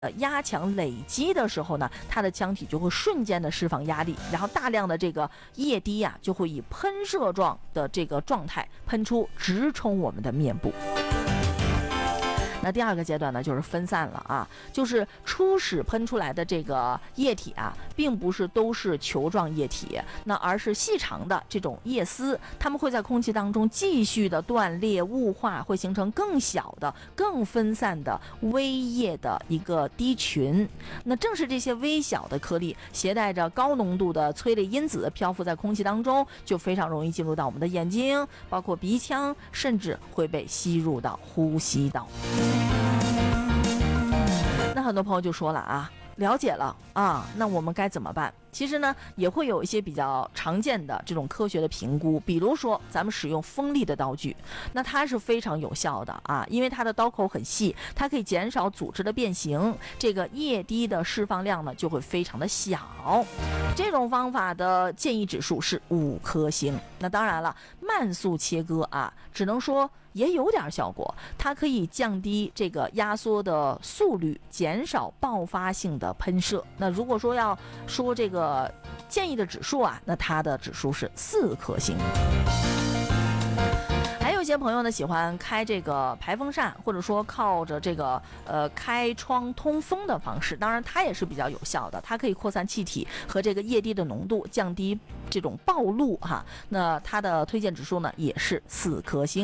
压强累积的时候呢，它的腔体就会瞬间的释放压力，然后大量的这个液滴呀，就会以喷射状的这个状态喷出，直冲我们的面部。那第二个阶段呢，就是分散了啊，就是初始喷出来的这个液体啊，并不是都是球状液体，那而是细长的这种液丝，它们会在空气当中继续的断裂雾化，会形成更小的、更分散的微液的一个滴群。那正是这些微小的颗粒，携带着高浓度的催泪因子漂浮在空气当中，就非常容易进入到我们的眼睛，包括鼻腔，甚至会被吸入到呼吸道。那很多朋友就说了啊，了解了啊，那我们该怎么办？其实呢，也会有一些比较常见的这种科学的评估，比如说咱们使用锋利的刀具，那它是非常有效的啊，因为它的刀口很细，它可以减少组织的变形，这个液滴的释放量呢就会非常的小。这种方法的建议指数是5颗星。那当然了，慢速切割啊，只能说也有点效果，它可以降低这个压缩的速率，减少爆发性的喷射。那如果说要说这个建议的指数啊，那它的指数是4颗星。还有一些朋友呢喜欢开这个排风扇，或者说靠着这个开窗通风的方式，当然它也是比较有效的，它可以扩散气体和这个液滴的浓度，降低这种暴露哈。那它的推荐指数呢也是4颗星。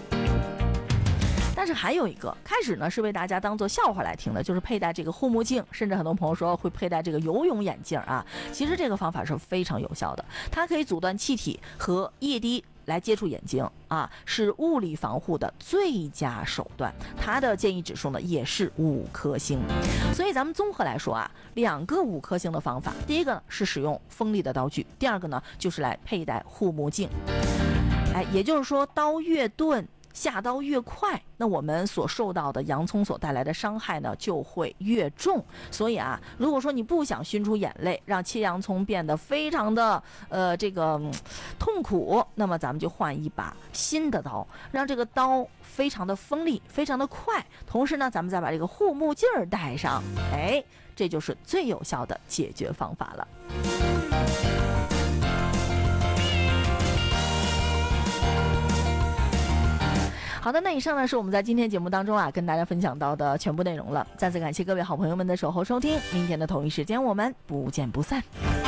但是还有一个，开始呢是为大家当做笑话来听的，就是佩戴这个护目镜，甚至很多朋友说会佩戴这个游泳眼镜啊。其实这个方法是非常有效的，它可以阻断气体和液滴来接触眼睛啊，是物理防护的最佳手段。它的建议指数呢也是5颗星。所以咱们综合来说啊，2个5颗星的方法，第一个呢是使用锋利的刀具，第二个呢就是来佩戴护目镜。也就是说刀越钝，下刀越快，那我们所受到的洋葱所带来的伤害呢就会越重。所以啊，如果说你不想熏出眼泪，让切洋葱变得非常的痛苦，那么咱们就换一把新的刀，让这个刀非常的锋利，非常的快，同时呢咱们再把这个护目镜戴上，这就是最有效的解决方法了。好的，那以上呢是我们在今天节目当中跟大家分享到的全部内容了。再次感谢各位好朋友们的守候收听，明天的同一时间我们不见不散。